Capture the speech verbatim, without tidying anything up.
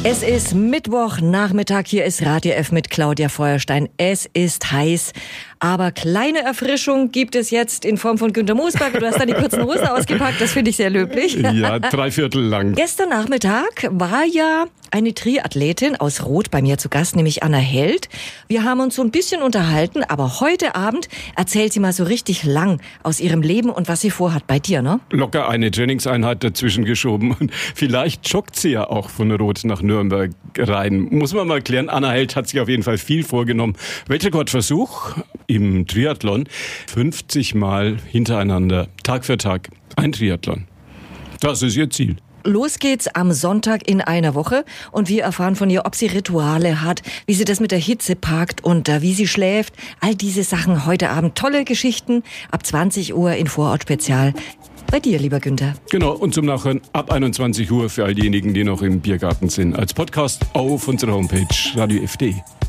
Es ist Mittwochnachmittag, hier ist Radio F mit Claudia Feuerstein. Es ist heiß, aber kleine Erfrischung gibt es jetzt in Form von Günter Moosberger. Du hast da die kurzen Hosen ausgepackt, das finde ich sehr löblich. Ja, dreiviertel lang. Gestern Nachmittag war ja eine Triathletin aus Roth bei mir zu Gast, nämlich Anna Held. Wir haben uns so ein bisschen unterhalten, aber heute Abend erzählt sie mal so richtig lang aus ihrem Leben und was sie vorhat bei dir, ne? Locker eine Trainingseinheit dazwischen geschoben und vielleicht joggt sie ja auch von Roth nach Nürnberg rein. Muss man mal klären. Anna Held hat sich auf jeden Fall viel vorgenommen. Weltrekordversuch im Triathlon. fünfzig Mal hintereinander, Tag für Tag, ein Triathlon. Das ist ihr Ziel. Los geht's am Sonntag in einer Woche und wir erfahren von ihr, ob sie Rituale hat, wie sie das mit der Hitze packt und äh, wie sie schläft. All diese Sachen heute Abend. Tolle Geschichten ab zwanzig Uhr in Vorort Spezial. Bei dir, lieber Günther. Genau, und zum Nachhören ab einundzwanzig Uhr für all diejenigen, die noch im Biergarten sind. Als Podcast auf unserer Homepage radio F D.